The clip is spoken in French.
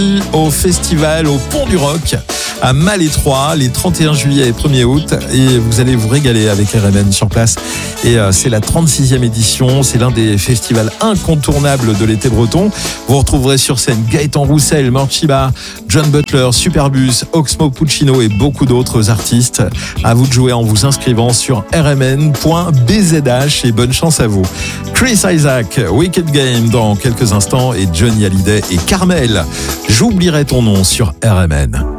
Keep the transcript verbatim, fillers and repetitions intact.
au festival au Pont du Rock à Malétroit les trente et un juillet et premier août, et vous allez vous régaler avec R M N sur place. Et euh, c'est la trente-sixième édition, c'est l'un des festivals incontournables de l'été breton. Vous retrouverez sur scène Gaëtan Roussel, Morchiba, John Butler, Superbus, Oxmo Puccino et beaucoup d'autres artistes. À vous de jouer en vous inscrivant sur r m n point b z h et bonne chance à vous. Chris Isaac, Wicked Game dans quelques instants, et Johnny Hallyday et Carmel, J'oublierai ton nom sur R M N.